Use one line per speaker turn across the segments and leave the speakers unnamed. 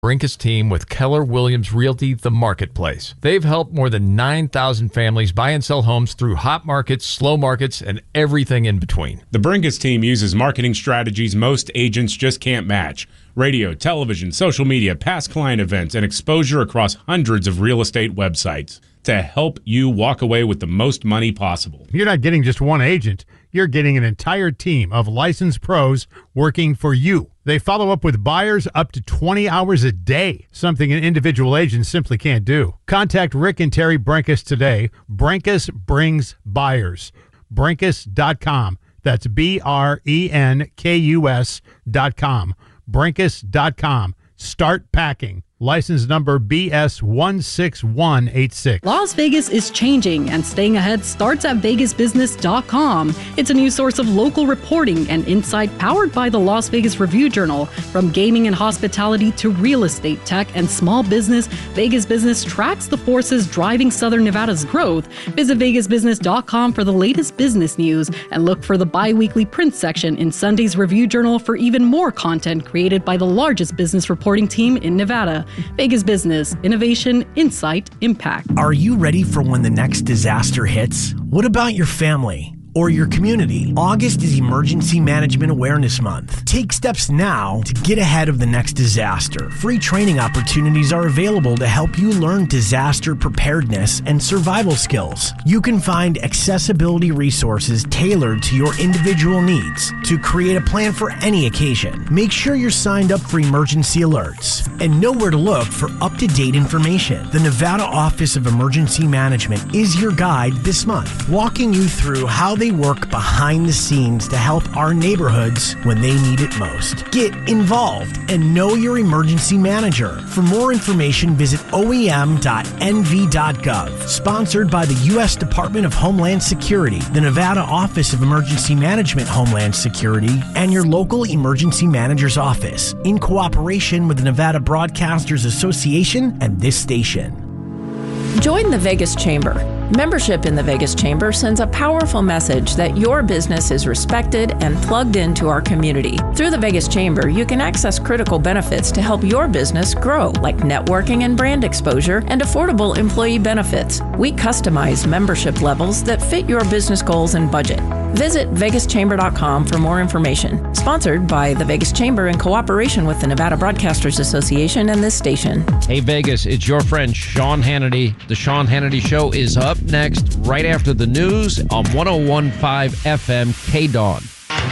Brinkus team with Keller Williams Realty, the marketplace. They've helped more than 9,000 families buy and sell homes through hot markets, slow markets, and everything in between.
The Brinkus team uses marketing strategies most agents just can't match. Radio, television, social media, past client events, and exposure across hundreds of real estate websites to help you walk away with the most money possible.
You're not getting just one agent. You're getting an entire team of licensed pros working for you. They follow up with buyers up to 20 hours a day, something an individual agent simply can't do. Contact Rick and Terry Brinkus today. Brinkus brings buyers. Brinkus.com. That's BRENKUS.com. Brinkus.com. Start packing. License number BS16186.
Las Vegas is changing, and staying ahead starts at VegasBusiness.com. It's a new source of local reporting and insight powered by the Las Vegas Review-Journal. From gaming and hospitality to real estate, tech, and small business, Vegas Business tracks the forces driving Southern Nevada's growth. Visit VegasBusiness.com for the latest business news and look for the bi-weekly print section in Sunday's Review-Journal for even more content created by the largest business reporting team in Nevada. Vegas Business. Innovation, insight, impact.
Are you ready for when the next disaster hits? What about your family or your community? August is Emergency Management Awareness Month. Take steps now to get ahead of the next disaster. Free training opportunities are available to help you learn disaster preparedness and survival skills. You can find accessibility resources tailored to your individual needs to create a plan for any occasion. Make sure you're signed up for emergency alerts and know where to look for up-to-date information. The Nevada Office of Emergency Management is your guide this month, walking you through how they work behind the scenes to help our neighborhoods when they need it most. Get involved and know your emergency manager. For more information, visit oem.nv.gov. Sponsored by the U.S. Department of Homeland Security, the Nevada Office of Emergency Management Homeland Security, and your local emergency manager's office, in cooperation with the Nevada Broadcasters Association and this station.
Join the Vegas Chamber. Membership in the Vegas Chamber sends a powerful message that your business is respected and plugged into our community. Through the Vegas Chamber, you can access critical benefits to help your business grow, like networking and brand exposure and affordable employee benefits. We customize membership levels that fit your business goals and budget. Visit vegaschamber.com for more information. Sponsored by the Vegas Chamber in cooperation with the Nevada Broadcasters Association and this station.
Hey Vegas, it's your friend Sean Hannity. The Sean Hannity Show is up next, right after the news on 101.5 FM KDAWN.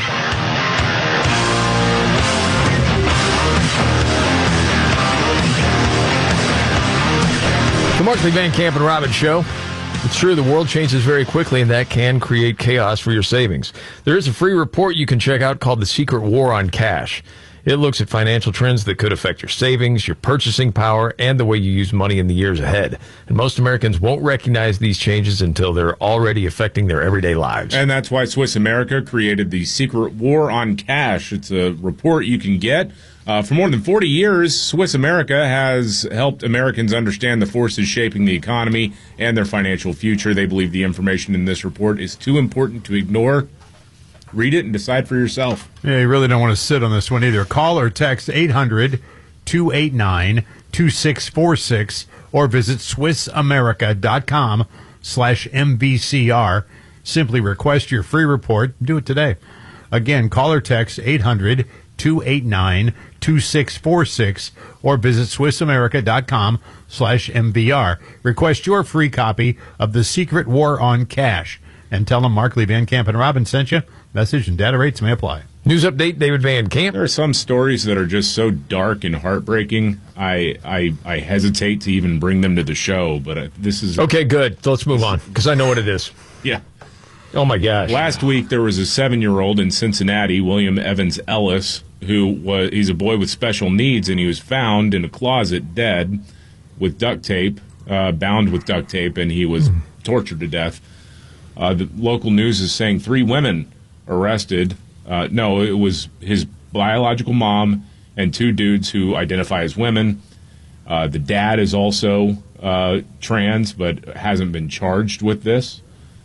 The Markley, Van Camp, and Robbins Show. It's true, the world changes very quickly, and that can create chaos for your savings. There is a free report you can check out called The Secret War on Cash. It looks at financial trends that could affect your savings, your purchasing power, and the way you use money in the years ahead. And most Americans won't recognize these changes until they're already affecting their everyday lives.
And that's why Swiss America created The Secret War on Cash. It's a report you can get. For more than 40 years, Swiss America has helped Americans understand the forces shaping the economy and their financial future. They believe the information in this report is too important to ignore. Read it and decide for yourself.
Yeah, you really don't want to sit on this one either. Call or text 800-289-2646 or visit SwissAmerica.com/MVCR. Simply request your free report. Do it today. Again, call or text 800-289-2646 or visit SwissAmerica.com/MVR. Request your free copy of The Secret War on Cash and tell them Markley, Van Camp, and Robbins sent you. Message and data rates may apply.
News update, David Van Camp.
There are some stories that are just so dark and heartbreaking, I hesitate to even bring them to the show, but this is...
Okay, good. So let's move on, because I know what it is.
Yeah.
Oh, my gosh.
Last week, there was a 7-year-old in Cincinnati, William Evans Ellis, he's a boy with special needs, and he was found in a closet dead with duct tape, bound with duct tape, and he was tortured to death. The local news is saying 3 women arrested. No, it was his biological mom and 2 dudes who identify as women. The dad is also trans, but hasn't been charged with this.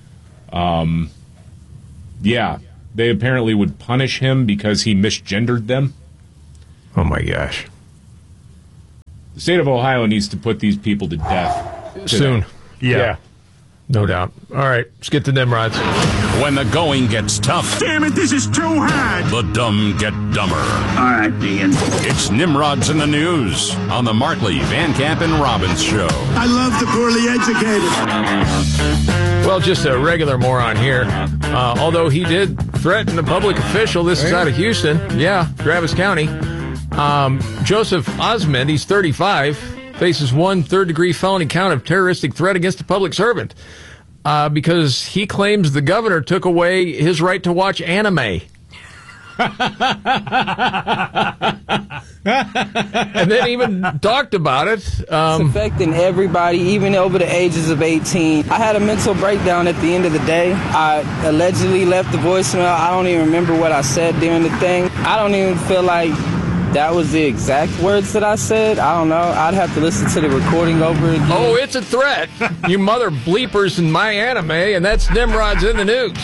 Yeah, they apparently would punish him because he misgendered them.
Oh, my gosh.
The state of Ohio needs to put these people to death today.
Soon.
Yeah.
No doubt. All right, let's get to Nimrods.
When the going gets tough,
Damn it, this is too hard.
the dumb get dumber.
All right, Dean.
It's Nimrods in the News on the Markley, Van Camp, and Robbins Show.
I love the poorly educated.
Well, just a regular moron here. Although he did threaten a public official. This is out of Houston. Yeah, Travis County. Joseph Osmond, he's 35, faces 1 third-degree felony count of terroristic threat against a public servant because he claims the governor took away his right to watch anime. And then even talked about it.
It's affecting everybody, even over the ages of 18. I had a mental breakdown at the end of the day. I allegedly left the voicemail. I don't even remember what I said during the thing. I don't even feel like that was the exact words that I said. I don't know. I'd have to listen to the recording over again.
Oh, it's a threat. You mother bleepers in my anime, and that's Nimrod's in the News.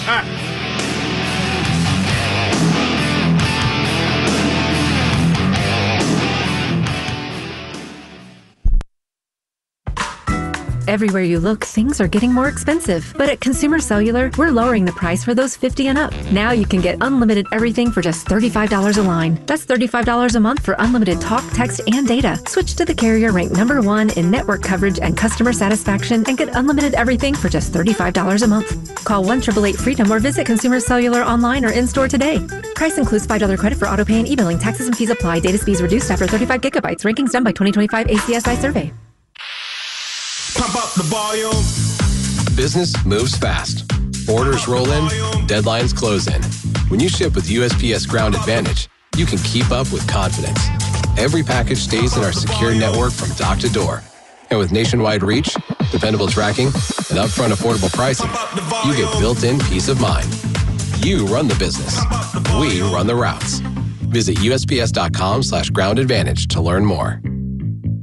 Everywhere you look, things are getting more expensive. But at Consumer Cellular, we're lowering the price for those 50 and up. Now you can get unlimited everything for just $35 a line. That's $35 a month for unlimited talk, text, and data. Switch to the carrier ranked #1 in network coverage and customer satisfaction and get unlimited everything for just $35 a month. Call 1-888-FREEDOM or visit Consumer Cellular online or in-store today. Price includes $5 credit for auto pay and e-billing. Taxes and fees apply. Data speeds reduced after 35 gigabytes. Rankings done by 2025 ACSI survey.
Pump up the volume.
Business moves fast. Orders roll in, deadlines close in. When you ship with USPS Ground Advantage, you can keep up with confidence. Every package stays in our secure network from dock to door. And with nationwide reach, dependable tracking, and upfront affordable pricing, you get built-in peace of mind. You run the business. We run the routes. Visit USPS.com/groundadvantage to learn more.